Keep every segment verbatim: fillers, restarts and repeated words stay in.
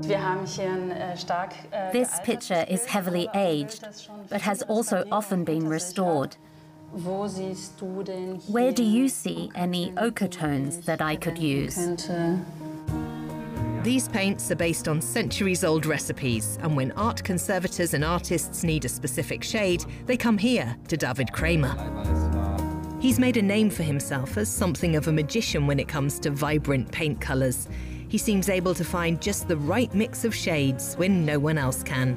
This picture is heavily aged, but has also often been restored. Where do you see any ochre tones that I could use? These paints are based on centuries-old recipes, and when art conservators and artists need a specific shade, they come here to David Kramer. He's made a name for himself as something of a magician when it comes to vibrant paint colours. He seems able to find just the right mix of shades when no one else can.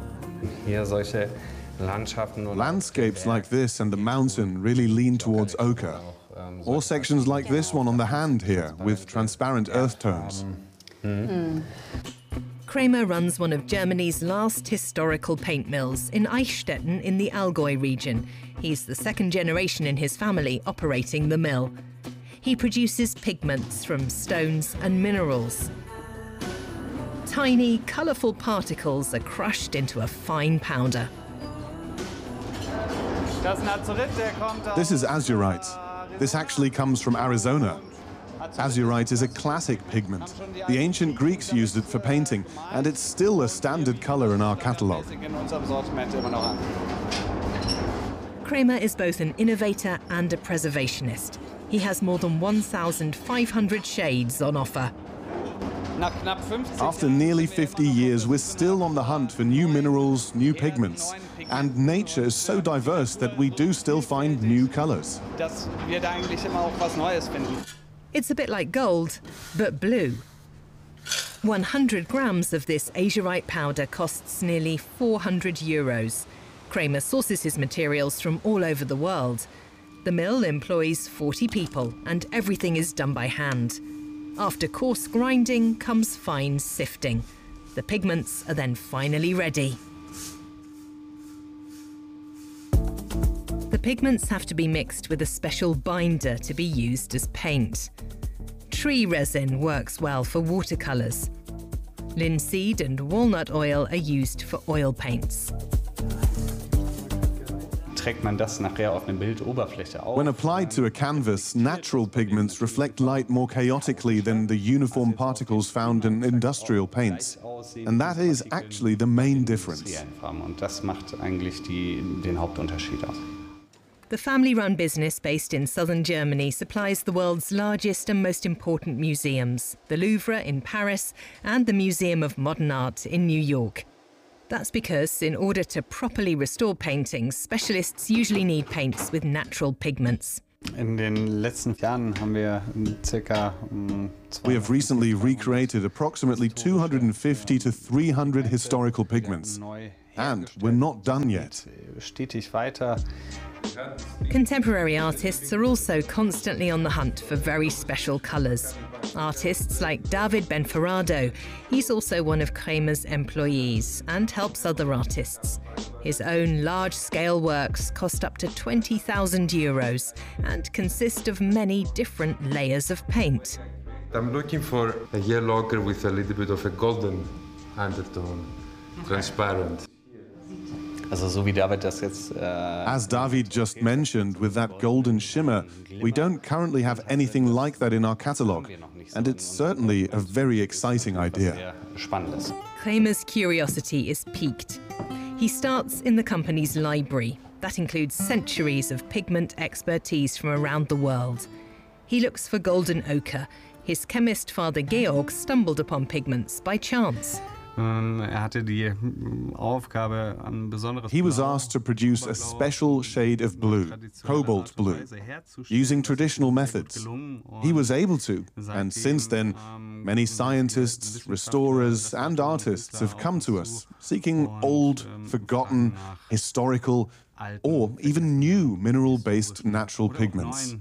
Landscapes like this and the mountain really lean towards ochre. Or sections like this one on the hand here, with transparent earth tones. Mm. Kramer runs one of Germany's last historical paint mills in Eichstätten in the Allgäu region. He's the second generation in his family operating the mill. He produces pigments from stones and minerals. Tiny, colourful particles are crushed into a fine powder. This is azurite. This actually comes from Arizona. Azurite is a classic pigment. The ancient Greeks used it for painting, and it's still a standard colour in our catalogue. Kramer is both an innovator and a preservationist. He has more than one thousand five hundred shades on offer. After nearly fifty years, we're still on the hunt for new minerals, new pigments. And nature is so diverse that we do still find new colours. It's a bit like gold, but blue. one hundred grams of this azurite powder costs nearly four hundred euros. Kramer sources his materials from all over the world. The mill employs forty people, and everything is done by hand. After coarse grinding comes fine sifting. The pigments are then finally ready. The pigments have to be mixed with a special binder to be used as paint. Tree resin works well for watercolours. Linseed and walnut oil are used for oil paints. When applied to a canvas, natural pigments reflect light more chaotically than the uniform particles found in industrial paints. And that is actually the main difference. The family-run business based in southern Germany supplies the world's largest and most important museums, the Louvre in Paris and the Museum of Modern Art in New York. That's because in order to properly restore paintings, specialists usually need paints with natural pigments. We have recently recreated approximately two hundred fifty to three hundred historical pigments. And we're not done yet. Contemporary artists are also constantly on the hunt for very special colours. Artists like David Benforado. He's also one of Kramer's employees and helps other artists. His own large-scale works cost up to twenty thousand euros and consist of many different layers of paint. I'm looking for a yellow ochre with a little bit of a golden undertone, transparent. As David just mentioned, with that golden shimmer, we don't currently have anything like that in our catalogue, and it's certainly a very exciting idea. Kramer's curiosity is piqued. He starts in the company's library. That includes centuries of pigment expertise from around the world. He looks for golden ochre. His chemist father Georg stumbled upon pigments by chance. He was asked to produce a special shade of blue, cobalt blue, using traditional methods. He was able to, and since then, many scientists, restorers, and artists have come to us, seeking old, forgotten, historical, or even new mineral-based natural pigments.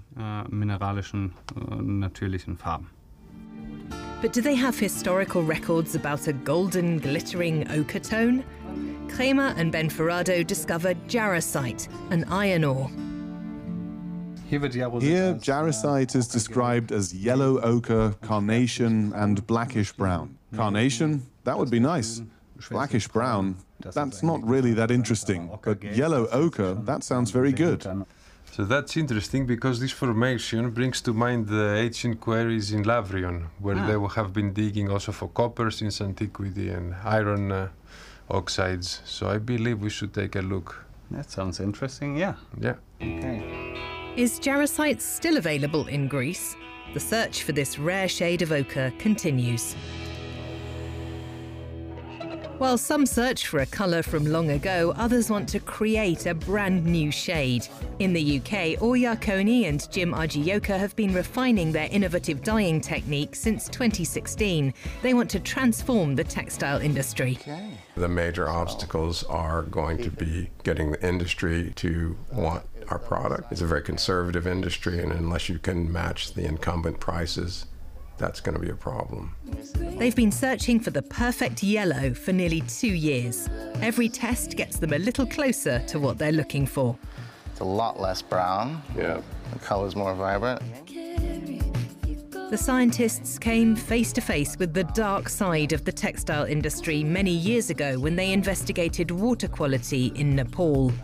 But do they have historical records about a golden, glittering ochre tone? Kramer and Benforado discovered jarosite, an iron ore. Here, jarosite is described as yellow ochre, carnation, and blackish brown. Carnation? That would be nice. Blackish brown? That's not really that interesting. But yellow ochre? That sounds very good. So that's interesting because this formation brings to mind the ancient quarries in Lavrion, where ah. they have been digging also for copper since antiquity and iron uh, oxides. So I believe we should take a look. That sounds interesting, yeah. Yeah. Okay. Is jarosite still available in Greece? The search for this rare shade of ochre continues. While some search for a colour from long ago, others want to create a brand new shade. In the U K, Or Yarkoni and Jim Argioka have been refining their innovative dyeing technique since twenty sixteen. They want to transform the textile industry. Okay. The major obstacles are going to be getting the industry to want our product. It's a very conservative industry, and unless you can match the incumbent prices, that's going to be a problem. They've been searching for the perfect yellow for nearly two years. Every test gets them a little closer to what they're looking for. It's a lot less brown. Yeah. The color's more vibrant. The scientists came face to face with the dark side of the textile industry many years ago when they investigated water quality in Nepal.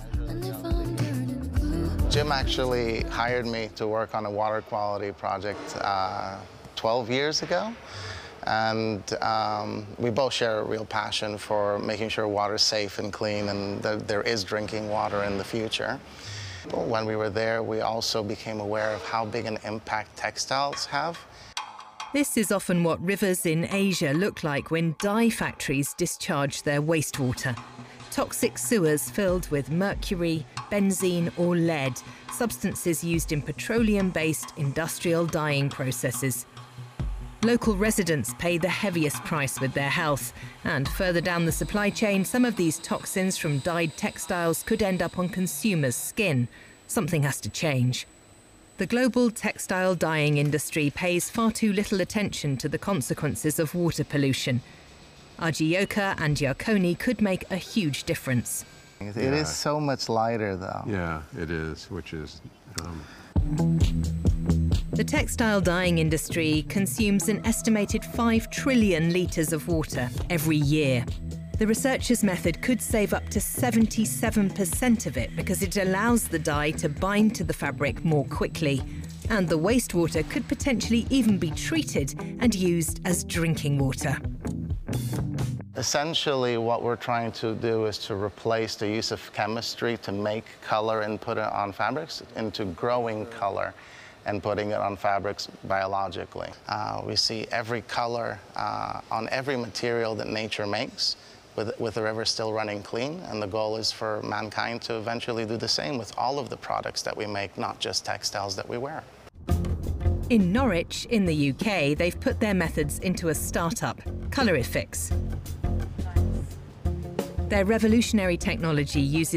Jim actually hired me to work on a water quality project uh, twelve years ago. And um, we both share a real passion for making sure water's safe and clean and that there is drinking water in the future. When we were there, we also became aware of how big an impact textiles have. This is often what rivers in Asia look like when dye factories discharge their wastewater. Toxic sewers filled with mercury, benzene or lead, substances used in petroleum-based industrial dyeing processes. Local residents pay the heaviest price with their health, and further down the supply chain, some of these toxins from dyed textiles could end up on consumers' skin. Something has to change. The global textile dyeing industry pays far too little attention to the consequences of water pollution. Argioka and Yarkoni could make a huge difference. It Yeah. is so much lighter, though. Yeah, it is, which is... Um... The textile dyeing industry consumes an estimated five trillion litres of water every year. The researchers' method could save up to seventy-seven percent of it because it allows the dye to bind to the fabric more quickly. And the wastewater could potentially even be treated and used as drinking water. Essentially, what we're trying to do is to replace the use of chemistry to make color and put it on fabrics into growing color and putting it on fabrics biologically. Uh, we see every color uh, on every material that nature makes, with, with the river still running clean, and the goal is for mankind to eventually do the same with all of the products that we make, not just textiles that we wear. In Norwich, in the U K, they've put their methods into a startup, Colorifix. Their revolutionary technology uses